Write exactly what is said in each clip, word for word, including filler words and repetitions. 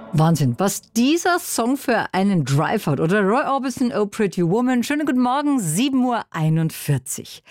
Wahnsinn, was dieser Song für einen Drive hat. Oder Roy Orbison, Oh Pretty Woman. Schönen guten Morgen, sieben Uhr einundvierzig.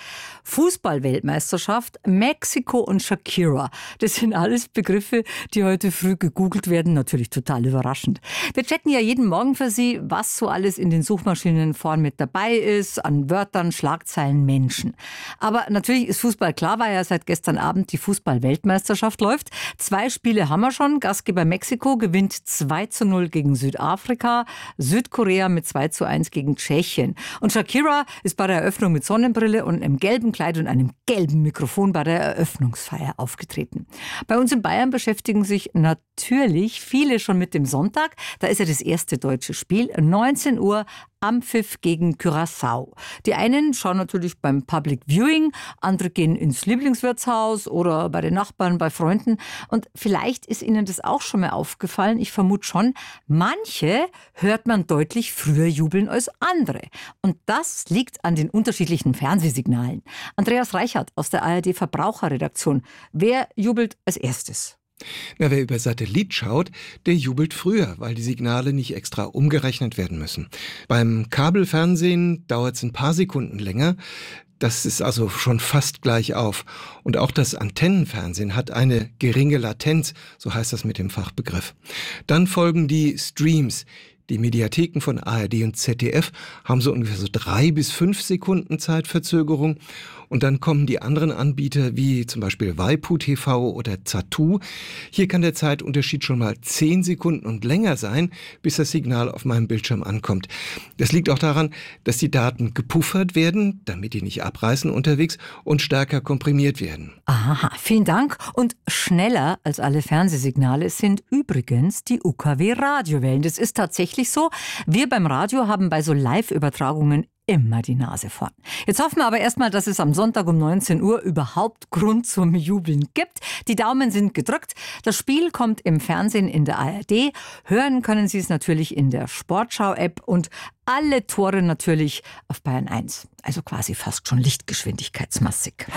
Fußball-Weltmeisterschaft, Mexiko und Shakira. Das sind alles Begriffe, die heute früh gegoogelt werden. Natürlich total überraschend. Wir checken ja jeden Morgen für Sie, was so alles in den Suchmaschinen vorn mit dabei ist, an Wörtern, Schlagzeilen, Menschen. Aber natürlich ist Fußball klar, weil ja seit gestern Abend die Fußball-Weltmeisterschaft läuft. Zwei Spiele haben wir schon. Gastgeber Mexiko gewinnt zwei zu null gegen Südafrika, Südkorea mit zwei zu eins gegen Tschechien. Und Shakira ist bei der Eröffnung mit Sonnenbrille und einem gelben Kleid und einem gelben Mikrofon bei der Eröffnungsfeier aufgetreten. Bei uns in Bayern beschäftigen sich natürlich viele schon mit dem Sonntag. Da ist ja das erste deutsche Spiel, neunzehn Uhr am Pfiff gegen Curaçao. Die einen schauen natürlich beim Public Viewing, andere gehen ins Lieblingswirtshaus oder bei den Nachbarn, bei Freunden. Und vielleicht ist Ihnen das auch schon mal aufgefallen. Ich vermute schon, manche hört man deutlich früher jubeln als andere. Und das liegt an den unterschiedlichen Fernsehsignalen. Andreas Reichert aus der A R D Verbraucherredaktion. Wer jubelt als erstes? Na, wer über Satellit schaut, der jubelt früher, weil die Signale nicht extra umgerechnet werden müssen. Beim Kabelfernsehen dauert es ein paar Sekunden länger. Das ist also schon fast gleich auf. Und auch das Antennenfernsehen hat eine geringe Latenz, so heißt das mit dem Fachbegriff. Dann folgen die Streams. Die Mediatheken von A R D und Z D F haben so ungefähr so drei bis fünf Sekunden Zeitverzögerung. Und dann kommen die anderen Anbieter wie zum Beispiel Waipu T V oder Zattoo. Hier kann der Zeitunterschied schon mal zehn Sekunden und länger sein, bis das Signal auf meinem Bildschirm ankommt. Das liegt auch daran, dass die Daten gepuffert werden, damit die nicht abreißen unterwegs und stärker komprimiert werden. Aha, vielen Dank. Und schneller als alle Fernsehsignale sind übrigens die U K W-Radiowellen. Das ist tatsächlich so. Wir beim Radio haben bei so Live-Übertragungen immer die Nase vorn. Jetzt hoffen wir aber erstmal, dass es am Sonntag um neunzehn Uhr überhaupt Grund zum Jubeln gibt. Die Daumen sind gedrückt. Das Spiel kommt im Fernsehen in der A R D. Hören können Sie es natürlich in der Sportschau-App und alle Tore natürlich auf Bayern eins. Also quasi fast schon lichtgeschwindigkeitsmassig.